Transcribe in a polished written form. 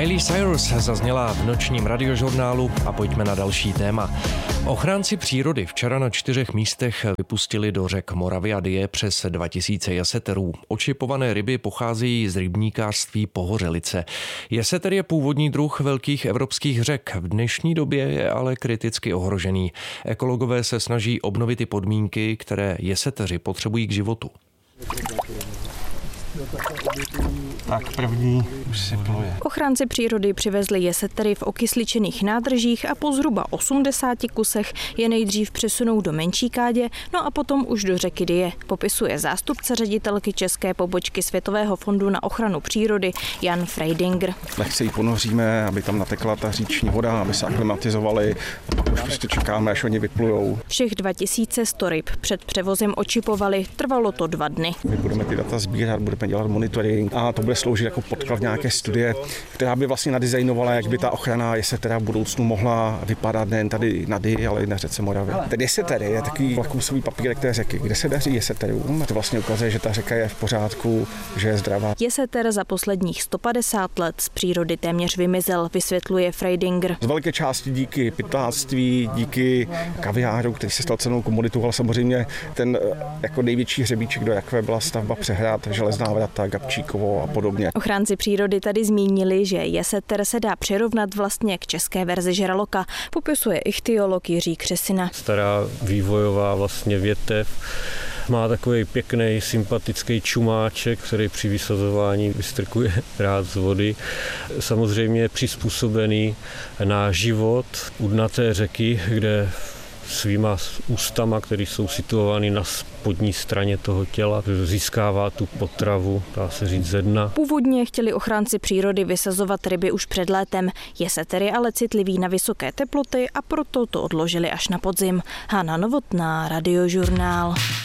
Miley Cyrus zazněla v nočním radiožurnálu a pojďme na další téma. Ochránci přírody včera na 4 místech vypustili do řek Moravy a Dyje přes 2000 jeseterů. Očipované ryby pocházejí z rybníkářství Pohořelice. Jeseter je původní druh velkých evropských řek. V dnešní době je ale kriticky ohrožený. Ekologové se snaží obnovit ty podmínky, které jeseteři potřebují k životu. Tak první už si pluje. Ochránci přírody přivezli jesetery v okysličených nádržích a po zhruba 80 kusech je nejdřív přesunou do menší kádě, no a potom už do řeky Dyje, popisuje zástupce ředitelky české pobočky Světového fondu na ochranu přírody Jan Freidinger. Lehce ji ponoříme, aby tam natekla ta říční voda, aby se aklimatizovali a pak už prostě čekáme, až oni vyplujou. Všech 2100 ryb před převozem očipovali, trvalo to 2 dny. My budeme ty data sbírat, budeme dělat monitoring a to bude sloužit jako podklad nějaké studie, která by vlastně nadizajnovala, jak by ta ochrana jesetera v budoucnu mohla vypadat nejen tady na Dyji, ale i na řece Moravě. Ten jeseter je takový lakmusový papírek té řeky, kde se daří jeseterům a to vlastně ukazuje, že ta řeka je v pořádku, že je zdravá. Jeseter za posledních 150 let z přírody téměř vymizel, vysvětluje Freidinger. Z velké části díky pytláctví, díky kaviáru, který se stal cennou komoditou, ale samozřejmě ten jako největší hřebíček do jakvé byla stavba přehrad, Železná vrata, Gabčíkovo a podobně. Ochránci přírody tady zmínili, že jeseter se dá přirovnat vlastně k české verzi žraloka, popisuje ichtyolog Jiří Křesina. Stará vývojová vlastně větev. Má takový pěkný, sympatický čumáček, který při vysazování vystrkuje rád z vody. Samozřejmě je přizpůsobený na život udnaté řeky, kde svýma ústama, které jsou situovány na spodní straně toho těla, získává tu potravu, dá se říct, ze dna. Původně chtěli ochránci přírody vysazovat ryby už před létem. Jeseter je ale citlivý na vysoké teploty a proto to odložili až na podzim. Hana Novotná, Radiožurnál.